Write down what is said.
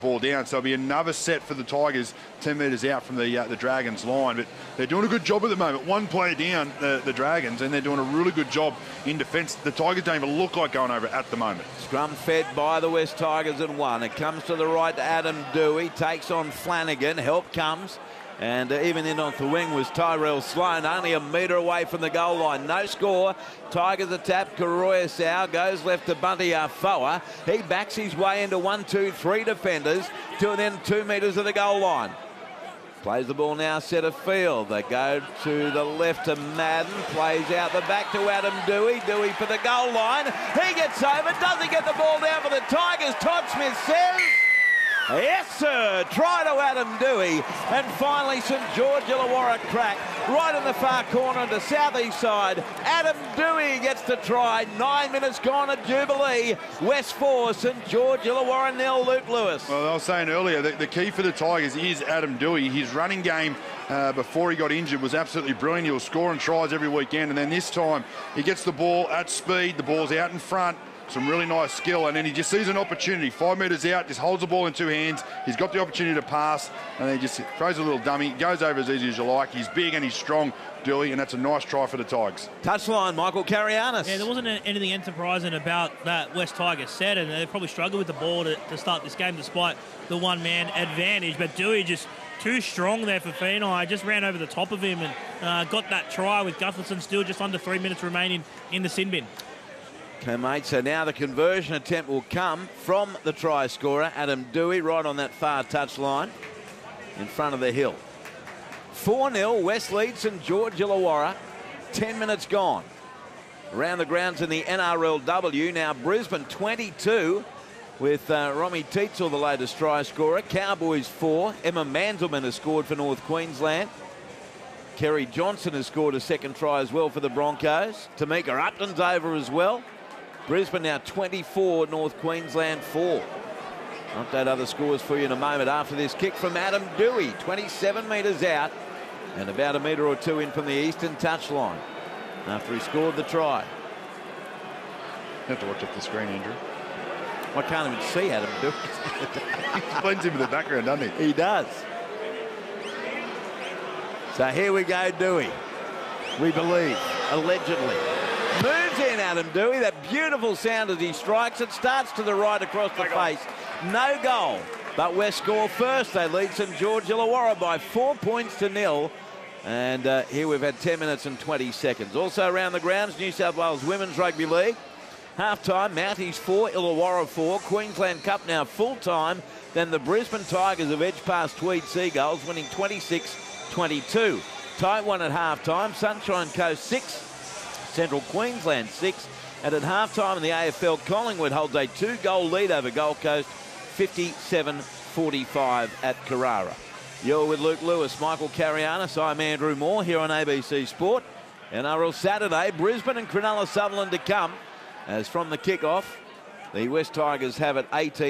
ball down, so it'll be another set for the Tigers 10 metres out from the Dragons line. But they're doing a good job at the moment. One player down, the Dragons, and they're doing a really good job in defence. The Tigers don't even look like going over at the moment. Scrum fed by the West Tigers and one. It comes to the right to Adam Dewey, takes on Flanagan. Help comes. And even in off the wing was Tyrell Sloan, only a metre away from the goal line. No score. Tigers a tap. Karoya Sau goes left to Bunty Afoa. He backs his way into 1, 2, 3 defenders to within 2 metres of the goal line. Plays the ball now, centre field. They go to the left to Madden. Plays out the back to Adam Dewey. Dewey for the goal line. He gets over. Doesn't get the ball down for the Tigers. Todd Smith says, yes, sir. Try to Adam Dewey. And finally, St George Illawarra crack right in the far corner to southeast side. Adam Dewey gets the try. 9 minutes gone at Jubilee. West 4, St George Illawarra 0. Luke Lewis. Well, I was saying earlier that the key for the Tigers is Adam Dewey. His running game before he got injured was absolutely brilliant. He was scoring tries every weekend, and then this time he gets the ball at speed. The ball's out in front. Some really nice skill, and then he just sees an opportunity. 5 metres out, just holds the ball in 2 hands. He's got the opportunity to pass, and then he just throws a little dummy. Goes over as easy as you like. He's big and he's strong, Dewey, and that's a nice try for the Tigers. Touchline, Michael Carianis. Yeah, there wasn't anything enterprising about that West Tigers set, and they probably struggled with the ball to start this game despite the one-man advantage. But Dewey just too strong there for Phenai. Just ran over the top of him and got that try with Gutherson still just under 3 minutes remaining in the sin bin. Okay, mate, so now the conversion attempt will come from the try scorer, Adam Dewey, right on that far touch line in front of the hill. 4-0, West leads St George Illawarra. 10 minutes gone. Around the grounds in the NRLW. Now Brisbane 22 with Romy Teitzel, the latest try scorer. Cowboys 4. Emma Mandelman has scored for North Queensland. Kerry Johnson has scored a second try as well for the Broncos. Tamika Upton's over as well. Brisbane now 24, North Queensland 4. Update other scores for you in a moment after this kick from Adam Dewey, 27 metres out and about a metre or two in from the eastern touchline after he scored the try. You have to watch off the screen, Andrew. I can't even see Adam Dewey. He blends in with the background, doesn't he? He does. So here we go, Dewey. We believe, allegedly. Moves in Adam Dewey, that beautiful sound as he strikes. It starts to the right across the face. No goal, but West score first. They lead St George Illawarra by 4 points to 0. And here we've had 10 minutes and 20 seconds. Also around the grounds, New South Wales Women's Rugby League. Half-time, Mounties 4, Illawarra 4. Queensland Cup now full-time. Then the Brisbane Tigers have edged past Tweed Seagulls, winning 26-22. Tight one at half-time, Sunshine Coast 6. Central Queensland 6, and at halftime in the AFL, Collingwood holds a 2-goal lead over Gold Coast, 57-45 at Carrara. You're with Luke Lewis, Michael Carianis. I'm Andrew Moore here on ABC Sport. NRL Saturday, Brisbane and Cronulla Sutherland to come as from the kick-off. The West Tigers have it 18.